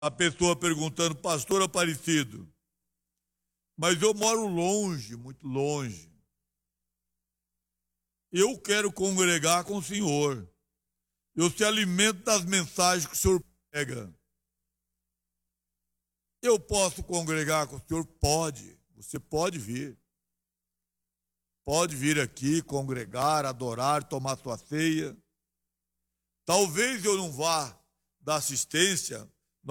A pessoa perguntando, pastor Aparecido, mas eu moro longe, muito longe. Eu quero congregar com o senhor. Eu se alimento das mensagens que o senhor prega. Eu posso congregar com o senhor? Pode. Você pode vir. Pode vir aqui, congregar, adorar, tomar sua ceia. Talvez eu não vá dar assistência,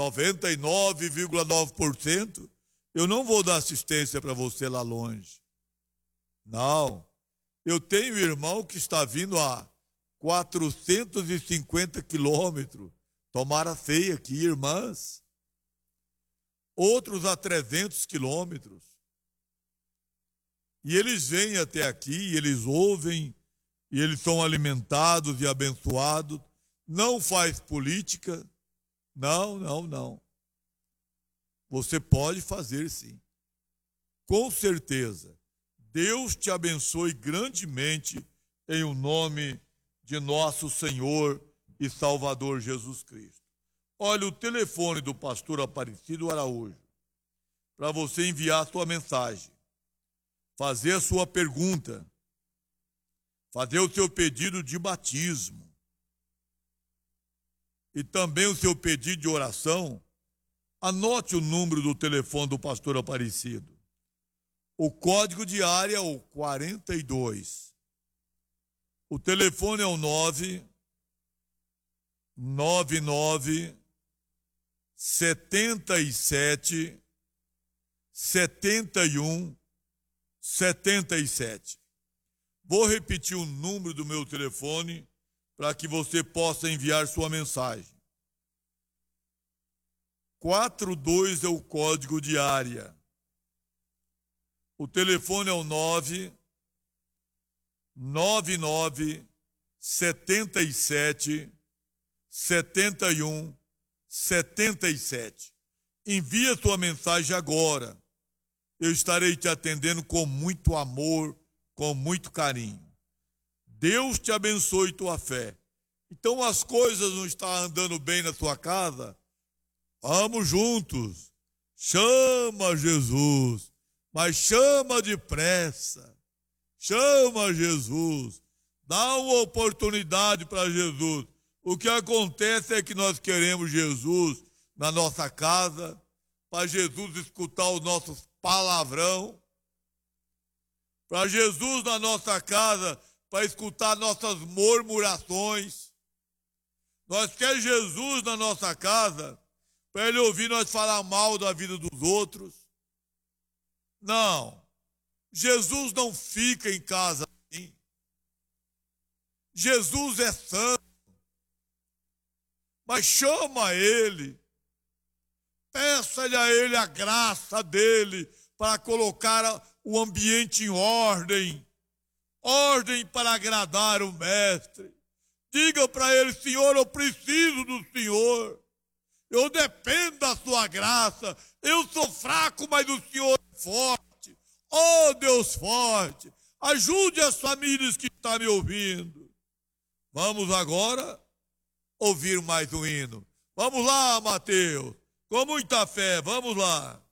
99,9%, eu não vou dar assistência para você lá longe. Não. Eu tenho irmão que está vindo a 450 quilômetros tomar a ceia aqui, irmãs. Outros a 300 quilômetros. E eles vêm até aqui, eles ouvem, e eles são alimentados e abençoados. Não faz política. Não. Você pode fazer sim. Com certeza. Deus te abençoe grandemente em o nome de nosso Senhor e Salvador Jesus Cristo. Olha, o telefone do pastor Aparecido Araújo, para você enviar a sua mensagem, fazer a sua pergunta, fazer o seu pedido de batismo e também o seu pedido de oração. Anote o número do telefone do pastor Aparecido. O código de área é o 42. O telefone é o 999 77 71 77. Vou repetir o número do meu telefone para que você possa enviar sua mensagem. 42 é o código de área. O telefone é o 999 77 71 77. Envia sua mensagem agora. Eu estarei te atendendo com muito amor, com muito carinho. Deus te abençoe tua fé. Então as coisas não estão andando bem na tua casa? Vamos juntos. Chama Jesus, mas chama depressa. Chama Jesus. Dá uma oportunidade para Jesus. O que acontece é que nós queremos Jesus na nossa casa, para Jesus escutar os nossos palavrão, para Jesus na nossa casa, para escutar nossas murmurações. Nós queremos Jesus na nossa casa, para ele ouvir nós falar mal da vida dos outros. Não, Jesus não fica em casa assim. Jesus é santo, mas chama ele, peça-lhe a ele a graça dele para colocar o ambiente em ordem, ordem para agradar o mestre. Diga para ele: Senhor, eu preciso do Senhor, eu dependo da sua graça, eu sou fraco, mas o Senhor é forte. Oh, Deus forte, ajude as famílias que estão me ouvindo. Vamos agora ouvir mais um hino. Vamos lá, Mateus, com muita fé, vamos lá.